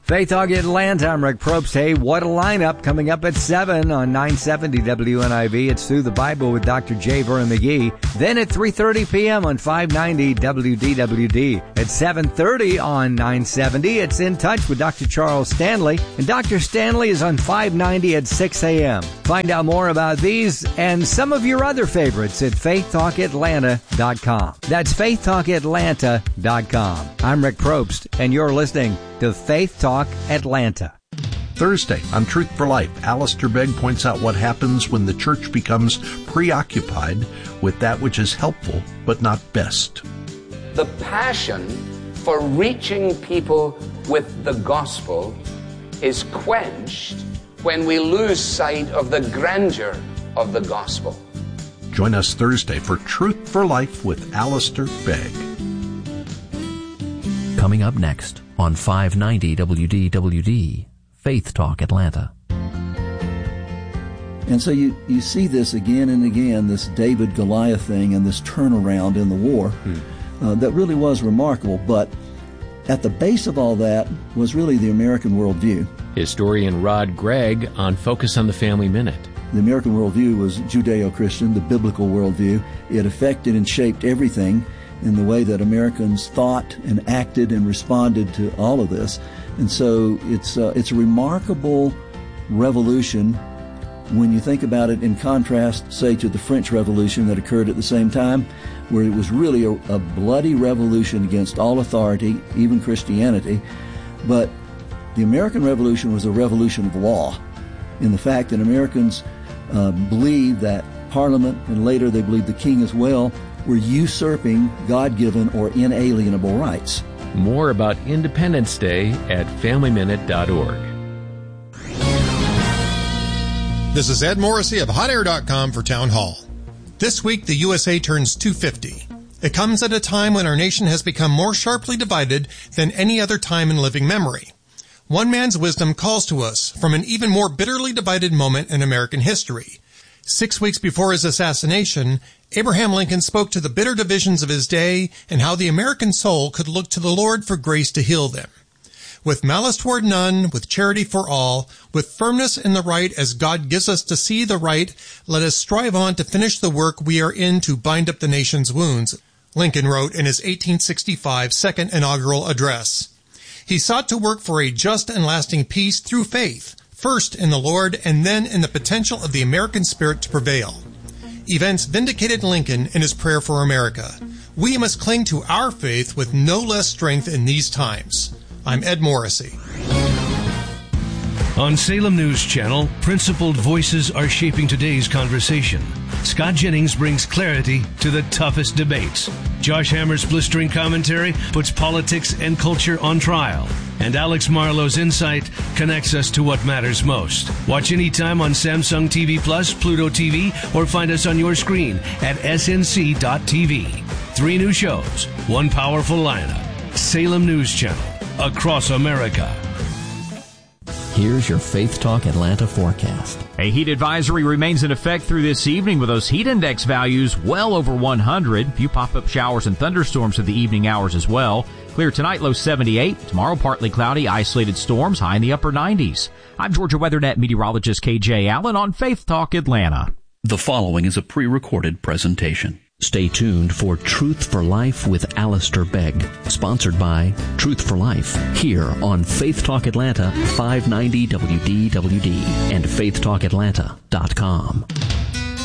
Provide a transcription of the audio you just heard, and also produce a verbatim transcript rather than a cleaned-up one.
Faith Talk Atlanta, I'm Rick Probst. Hey, what a lineup coming up at seven on nine seventy W N I V. It's Through the Bible with Doctor J. Vernon McGee. Then at three thirty p.m. on five ninety W D W D. At seven thirty on nine seventy, it's In Touch with Doctor Charles Stanley. And Doctor Stanley is on five ninety at six a.m. Find out more about these and some of your other favorites at faith talk atlanta dot com. That's faith talk atlanta dot com. I'm Rick Probst, and you're listening to Faith Talk Atlanta. Thursday on Truth for Life, Alistair Begg points out what happens when the church becomes preoccupied with that which is helpful but not best. The passion for reaching people with the gospel is quenched when we lose sight of the grandeur of the gospel. Join us Thursday for Truth for Life with Alistair Begg. Coming up next on five ninety W D W D, Faith Talk Atlanta. And so you, you see this again and again, this David-Goliath thing and this turnaround in the war hmm. uh, that really was remarkable. But at the base of all that was really the American worldview. Historian Rod Gregg on Focus on the Family Minute. The American worldview was Judeo-Christian, the biblical worldview. It affected and shaped everything in the way that Americans thought and acted and responded to all of this. And so it's uh, it's a remarkable revolution when you think about it in contrast, say, to the French Revolution that occurred at the same time, where it was really a, a bloody revolution against all authority, even Christianity. But the American Revolution was a revolution of law, in the fact that Americans uh, believed that Parliament, and later they believed the king as well, were usurping God-given or inalienable rights. More about Independence Day at family minute dot org. This is Ed Morrissey of hot air dot com for Town Hall. This week, the U S A turns two fifty. It comes at a time when our nation has become more sharply divided than any other time in living memory. One man's wisdom calls to us from an even more bitterly divided moment in American history. Six weeks before his assassination, Abraham Lincoln spoke to the bitter divisions of his day and how the American soul could look to the Lord for grace to heal them. With malice toward none, with charity for all, with firmness in the right as God gives us to see the right, let us strive on to finish the work we are in to bind up the nation's wounds, Lincoln wrote in his eighteen sixty-five second inaugural address. He sought to work for a just and lasting peace through faith, first in the Lord and then in the potential of the American spirit to prevail. Events vindicated Lincoln in his prayer for America. We must cling to our faith with no less strength in these times. I'm Ed Morrissey. On Salem News Channel, principled voices are shaping today's conversation. Scott Jennings brings clarity to the toughest debates. Josh Hammer's blistering commentary puts politics and culture on trial. And Alex Marlowe's insight connects us to what matters most. Watch anytime on Samsung T V Plus, Pluto T V, or find us on your screen at S N C dot T V. Three new shows, one powerful lineup. Salem News Channel, across America. Here's your Faith Talk Atlanta forecast. A heat advisory remains in effect through this evening with those heat index values well over one hundred. A few pop-up showers and thunderstorms at the evening hours as well. Clear tonight, low seventy-eight. Tomorrow, partly cloudy, isolated storms, high in the upper nineties. I'm Georgia WeatherNet meteorologist K J Allen on Faith Talk Atlanta. The following is a pre-recorded presentation. Stay tuned for Truth for Life with Alistair Begg, sponsored by Truth for Life, here on Faith Talk Atlanta, five ninety W D W D and faith talk atlanta dot com.